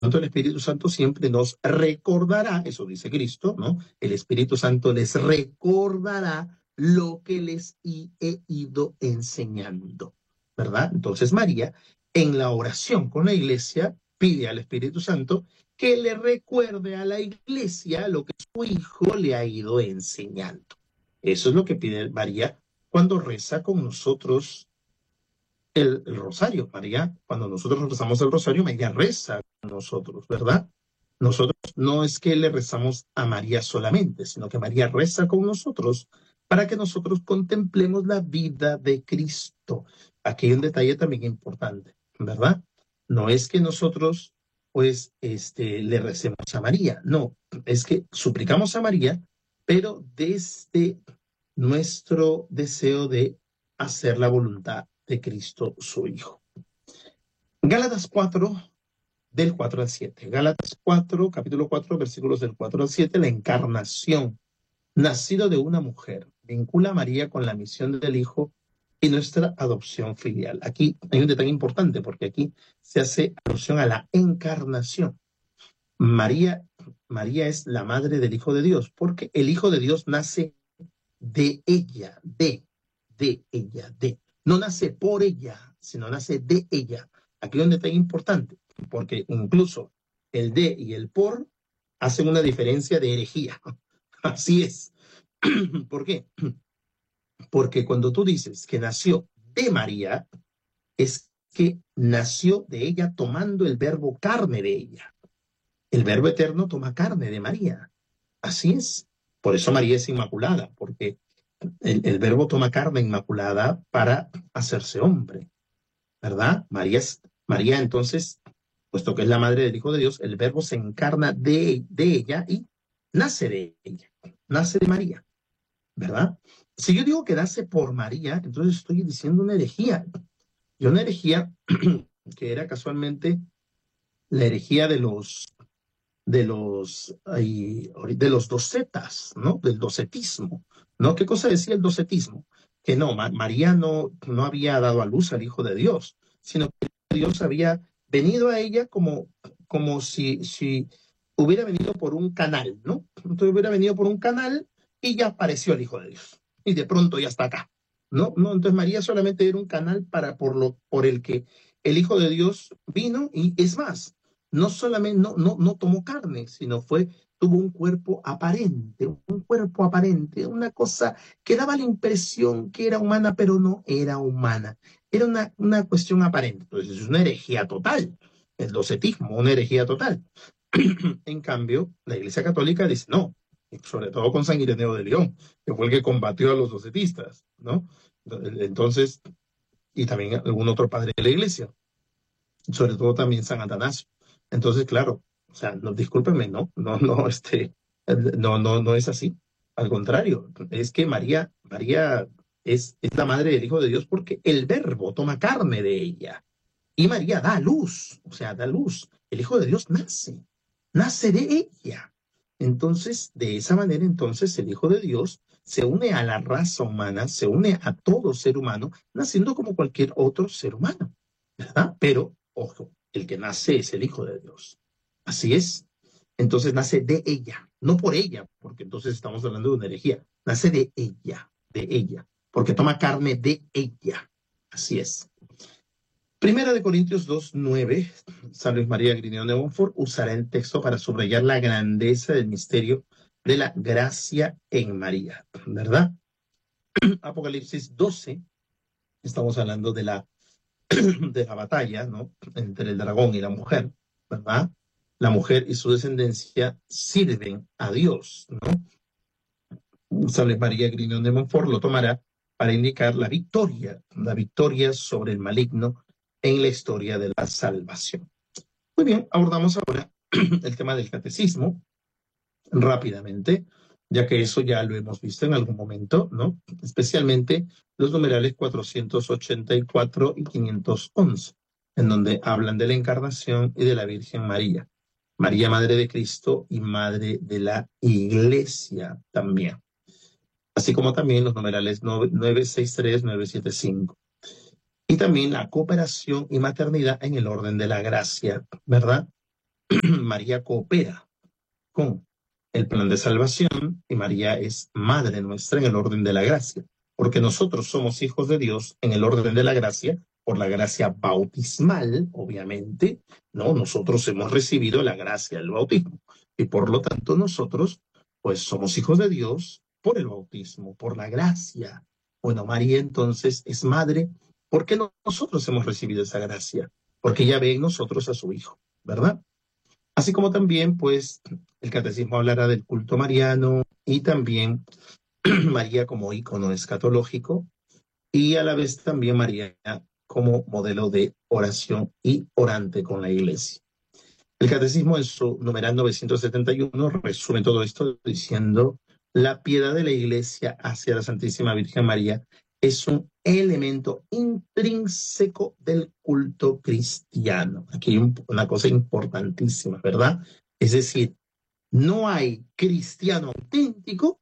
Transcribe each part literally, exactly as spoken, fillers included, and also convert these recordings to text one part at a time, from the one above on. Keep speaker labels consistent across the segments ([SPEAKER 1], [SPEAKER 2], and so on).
[SPEAKER 1] tanto, el Espíritu Santo siempre nos recordará, eso dice Cristo, ¿no? El Espíritu Santo les recordará lo que les he ido enseñando, ¿verdad? Entonces María, en la oración con la iglesia, pide al Espíritu Santo que le recuerde a la iglesia lo que su hijo le ha ido enseñando. Eso es lo que pide María cuando reza con nosotros el, el rosario. María, cuando nosotros rezamos el rosario, María reza con nosotros, ¿verdad? Nosotros no es que le rezamos a María solamente, sino que María reza con nosotros para que nosotros contemplemos la vida de Cristo. Aquí hay un detalle también importante, ¿verdad? No es que nosotros, pues, este, le recemos a María, no, es que suplicamos a María, pero desde nuestro deseo de hacer la voluntad de Cristo, su Hijo. Gálatas cuatro, del cuatro al siete. Gálatas cuatro, capítulo cuatro, versículos del cuatro al siete, la encarnación, nacido de una mujer, vincula a María con la misión del Hijo y nuestra adopción filial. Aquí hay un detalle importante, porque aquí se hace alusión a la encarnación. María, María es la madre del Hijo de Dios, porque el Hijo de Dios nace de ella, de, de ella, de. No nace por ella, sino nace de ella. Aquí hay un detalle importante, porque incluso el de y el por hacen una diferencia de herejía. Así es. ¿Por qué? Porque cuando tú dices que nació de María, es que nació de ella tomando el verbo carne de ella. El verbo eterno toma carne de María. Así es. Por eso María es inmaculada, porque el, el verbo toma carne inmaculada para hacerse hombre, ¿verdad? María, es, María entonces, puesto que es la madre del Hijo de Dios, el verbo se encarna de, de ella y nace de ella, nace de María, ¿verdad? Si yo digo que nace por María, entonces estoy diciendo una herejía. Y una herejía que era casualmente la herejía de los de los ay, de los docetas, ¿no? Del docetismo, ¿no? ¿Qué cosa decía el docetismo? Que no, Ma María no, no había dado a luz al Hijo de Dios, sino que Dios había venido a ella como, como si, si hubiera venido por un canal, ¿no? Entonces hubiera venido por un canal y ya apareció el Hijo de Dios. Y de pronto ya está acá, ¿no? No, entonces María solamente era un canal para, por, lo, por el que el Hijo de Dios vino, y es más, no solamente no, no, no tomó carne, sino fue, tuvo un cuerpo aparente, un cuerpo aparente, una cosa que daba la impresión que era humana, pero no era humana. Era una, una cuestión aparente. Entonces es una herejía total, el docetismo, una herejía total. En cambio, la Iglesia Católica dice no, sobre todo con San Ireneo de León, que fue el que combatió a los docetistas, ¿no? Entonces, y también algún otro padre de la Iglesia, sobre todo también San Atanasio. Entonces, claro, o sea, no, discúlpenme, no, no, no, este, no, no, no es así. Al contrario, es que María, María es, es la madre del Hijo de Dios porque el Verbo toma carne de ella. Y María da luz, o sea, da luz. El Hijo de Dios nace, nace de ella. Entonces, de esa manera, entonces, el Hijo de Dios se une a la raza humana, se une a todo ser humano, naciendo como cualquier otro ser humano, ¿verdad? Pero, ojo, el que nace es el Hijo de Dios. Así es. Entonces nace de ella, no por ella, porque entonces estamos hablando de una herejía. Nace de ella, de ella, porque toma carne de ella. Así es. Primera de Corintios dos, nueve, San Luis María Grignón de Montfort usará el texto para subrayar la grandeza del misterio de la gracia en María, ¿verdad? Apocalipsis doce, estamos hablando de la, de la batalla, ¿no? Entre el dragón y la mujer, ¿verdad? La mujer y su descendencia sirven a Dios, ¿no? San Luis María Grignón de Montfort lo tomará para indicar la victoria, la victoria sobre el maligno en la historia de la salvación. Muy bien, abordamos ahora el tema del catecismo rápidamente, ya que eso ya lo hemos visto en algún momento, ¿no? Especialmente los numerales cuatrocientos ochenta y cuatro y quinientos once, en donde hablan de la encarnación y de la Virgen María. María, Madre de Cristo y Madre de la Iglesia también. Así como también los numerales nueve sesenta y tres, nueve setenta y cinco. Y también la cooperación y maternidad en el orden de la gracia, ¿verdad? María coopera con el plan de salvación y María es madre nuestra en el orden de la gracia, porque nosotros somos hijos de Dios en el orden de la gracia, por la gracia bautismal, obviamente, ¿no? Nosotros hemos recibido la gracia del bautismo y por lo tanto nosotros, pues somos hijos de Dios por el bautismo, por la gracia. Bueno, María entonces es madre porque no- nosotros hemos recibido esa gracia, porque ella ve en nosotros a su hijo, ¿verdad? Así como también, pues, el catecismo hablará del culto mariano y también María como ícono escatológico y a la vez también María como modelo de oración y orante con la iglesia. El catecismo en su numeral novecientos setenta y uno resume todo esto diciendo: la piedad de la iglesia hacia la Santísima Virgen María es un elemento intrínseco del culto cristiano. Aquí hay un, una cosa importantísima, ¿verdad? Es decir, no hay cristiano auténtico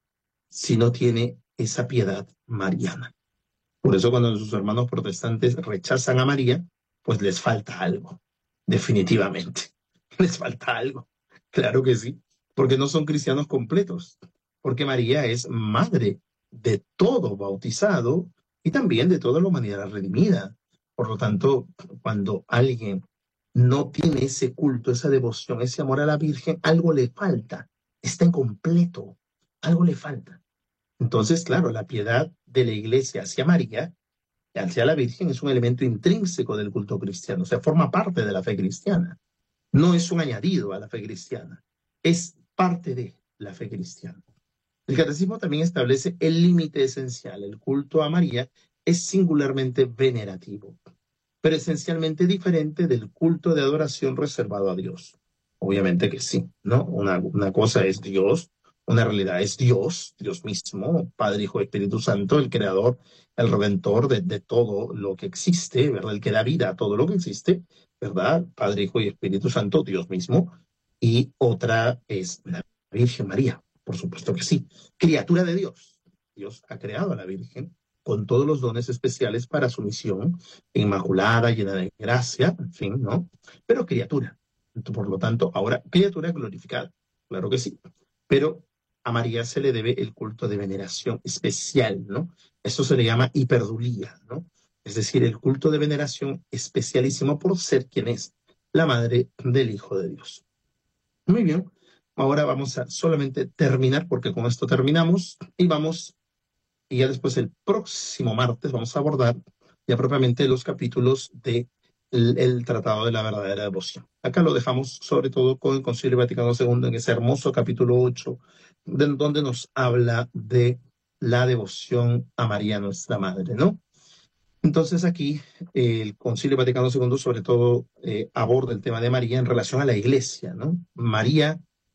[SPEAKER 1] si no tiene esa piedad mariana. Por eso cuando sus hermanos protestantes rechazan a María, pues les falta algo, definitivamente. Les falta algo, claro que sí, porque no son cristianos completos, porque María es madre de todo bautizado y también de toda la humanidad redimida. Por lo tanto, cuando alguien no tiene ese culto, esa devoción, ese amor a la Virgen, algo le falta, está incompleto, algo le falta. Entonces, claro, la piedad de la iglesia hacia María, hacia la Virgen, es un elemento intrínseco del culto cristiano, o sea, forma parte de la fe cristiana. No es un añadido a la fe cristiana, es parte de la fe cristiana. El catecismo también establece el límite esencial. El culto a María es singularmente venerativo, pero esencialmente diferente del culto de adoración reservado a Dios. Obviamente que sí, ¿no? Una, una cosa es Dios, una realidad es Dios, Dios mismo, Padre, Hijo, Espíritu Santo, el creador, el redentor de, de todo lo que existe, ¿verdad? El que da vida a todo lo que existe, ¿verdad? Padre, Hijo y Espíritu Santo, Dios mismo. Y otra es la Virgen María, por supuesto que sí, criatura de Dios. Dios ha creado a la Virgen con todos los dones especiales para su misión, inmaculada, llena de gracia, en fin, ¿no? Pero criatura. Por lo tanto, ahora criatura glorificada, claro que sí. Pero a María se le debe el culto de veneración especial, ¿no? Eso se le llama hiperdulía, ¿no? Es decir, el culto de veneración especialísimo por ser quien es la madre del Hijo de Dios. Muy bien, ahora vamos a solamente terminar, porque con esto terminamos, y vamos, y ya después el próximo martes vamos a abordar ya propiamente los capítulos de el, el Tratado de la Verdadera Devoción. Acá lo dejamos sobre todo con el Concilio Vaticano segundo en ese hermoso capítulo ocho, de, donde nos habla de la devoción a María nuestra Madre, ¿no? Entonces aquí eh, el Concilio Vaticano segundo sobre todo eh, aborda el tema de María en relación a la iglesia, ¿no? María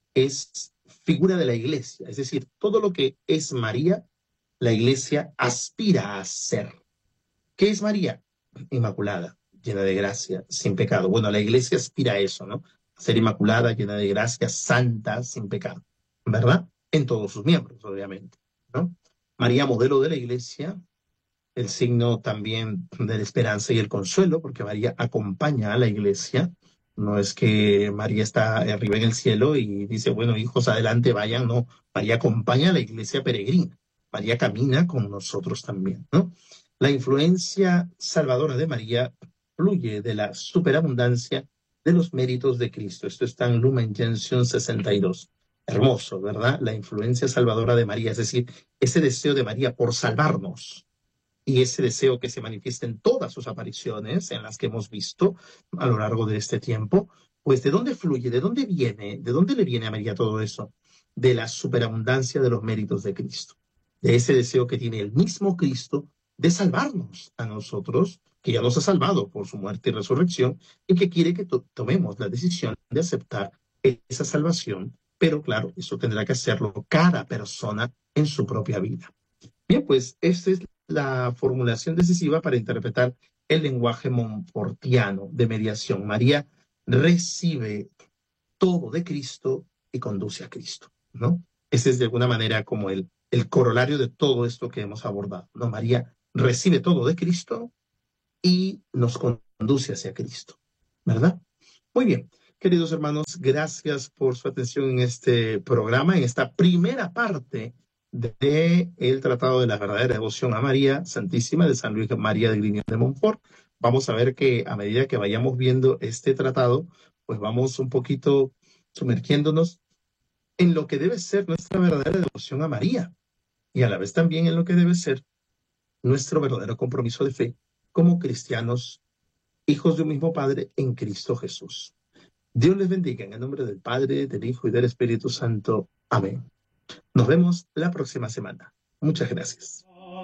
[SPEAKER 1] es figura de la iglesia, es decir, todo lo que es María, la iglesia aspira a ser. ¿Qué es María? Inmaculada, llena de gracia, sin pecado. Bueno, la iglesia aspira a eso, ¿no? A ser inmaculada, llena de gracia, santa, sin pecado, ¿verdad? En todos sus miembros, obviamente, ¿no? María, modelo de la iglesia, el signo también de la esperanza y el consuelo, porque María acompaña a la iglesia. No es que María está arriba en el cielo y dice, bueno, hijos, adelante, vayan. No, María acompaña a la iglesia peregrina. María camina con nosotros también, ¿no? La influencia salvadora de María fluye de la superabundancia de los méritos de Cristo. Esto está en Lumen Gentium sesenta y dos. Hermoso, ¿verdad? La influencia salvadora de María, es decir, ese deseo de María por salvarnos, y ese deseo que se manifiesta en todas sus apariciones, en las que hemos visto a lo largo de este tiempo, pues ¿de dónde fluye? ¿De dónde viene? ¿De dónde le viene a María todo eso? De la superabundancia de los méritos de Cristo, de ese deseo que tiene el mismo Cristo de salvarnos a nosotros, que ya nos ha salvado por su muerte y resurrección, y que quiere que to tomemos la decisión de aceptar esa salvación, pero claro, eso tendrá que hacerlo cada persona en su propia vida. Bien, pues esta es la formulación decisiva para interpretar el lenguaje montfortiano de mediación. María recibe todo de Cristo y conduce a Cristo, ¿no? Ese es de alguna manera como el, el corolario de todo esto que hemos abordado, ¿no? María recibe todo de Cristo y nos conduce hacia Cristo, ¿verdad? Muy bien. queridos hermanos, gracias por su atención en este programa, en esta primera parte de el Tratado de la Verdadera Devoción a María Santísima de San Luis María de Grignion de Montfort. Vamos a ver que a medida que vayamos viendo este tratado, pues vamos un poquito sumergiéndonos en lo que debe ser nuestra verdadera devoción a María y a la vez también en lo que debe ser nuestro verdadero compromiso de fe como cristianos, hijos de un mismo Padre en Cristo Jesús. Dios les bendiga en el nombre del Padre, del Hijo y del Espíritu Santo. Amén. Nos vemos la próxima semana. Muchas gracias.